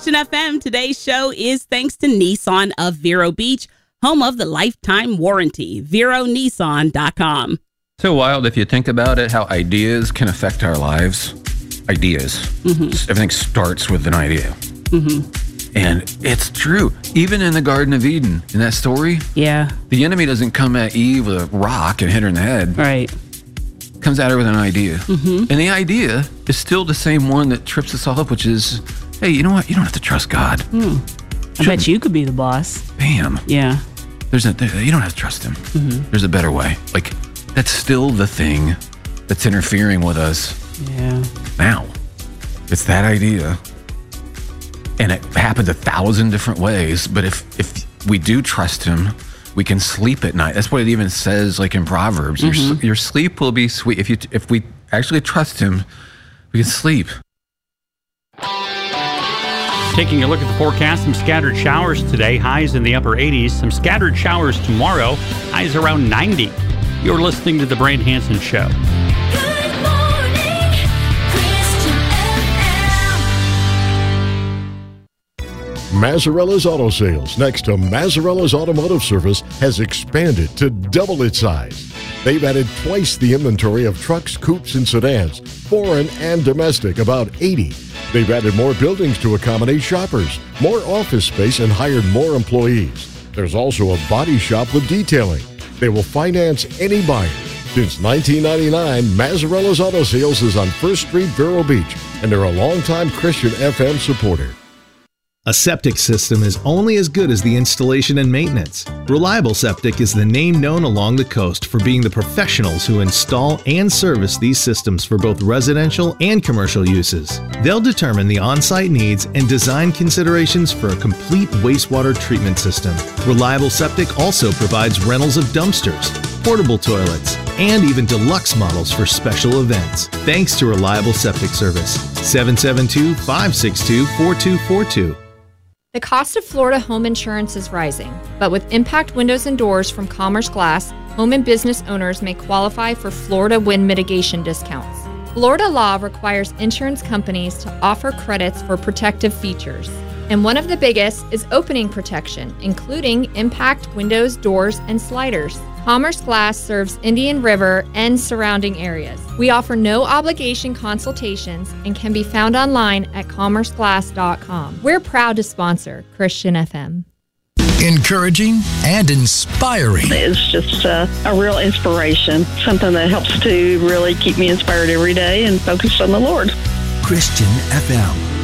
Christian FM. Today's show is thanks to Nissan of Vero Beach, home of the lifetime warranty. VeroNissan.com. So wild if you think about it, how ideas can affect our lives. Ideas. Mm-hmm. Everything starts with an idea. Mm-hmm. And it's true. Even in the Garden of Eden, in that story, the enemy doesn't come at Eve with a rock and hit her in the head. Right. Comes at her with an idea. Mm-hmm. And the idea is still the same one that trips us all up, which is, hey, you know what? You don't have to trust God. I bet you could be the boss. Bam. Yeah. You don't have to trust him. Mm-hmm. There's a better way. Like, that's still the thing that's interfering with us. Yeah. Now, it's that idea. And it happens 1,000 different ways. But if we do trust him, we can sleep at night. That's what it even says, like in Proverbs. Mm-hmm. Your sleep will be sweet. If we actually trust him, we can sleep. Taking a look at the forecast, some scattered showers today, highs in the upper 80s. Some scattered showers tomorrow, highs around 90. You're listening to The Brand Hansen Show. Good morning, Christian FM. Mazzarella's Auto Sales, next to Mazzarella's Automotive Service, has expanded to double its size. They've added twice the inventory of trucks, coupes, and sedans, foreign and domestic, about 80. They've added more buildings to accommodate shoppers, more office space, and hired more employees. There's also a body shop with detailing. They will finance any buyer. Since 1999, Mazzarella's Auto Sales is on 1st Street, Vero Beach, and they're a longtime Christian FM supporter. A septic system is only as good as the installation and maintenance. Reliable Septic is the name known along the coast for being the professionals who install and service these systems for both residential and commercial uses. They'll determine the on-site needs and design considerations for a complete wastewater treatment system. Reliable Septic also provides rentals of dumpsters, portable toilets, and even deluxe models for special events. Thanks to Reliable Septic Service. 772-562-4242. The cost of Florida home insurance is rising, but with Impact Windows and Doors from Commerce Glass, home and business owners may qualify for Florida wind mitigation discounts. Florida law requires insurance companies to offer credits for protective features, and one of the biggest is opening protection, including Impact Windows, Doors, and Sliders. Commerce Glass serves Indian River and surrounding areas. We offer no obligation consultations and can be found online at commerceglass.com. We're proud to sponsor Christian FM. Encouraging and inspiring. It's just a real inspiration, something that helps to really keep me inspired every day and focused on the Lord. Christian FM.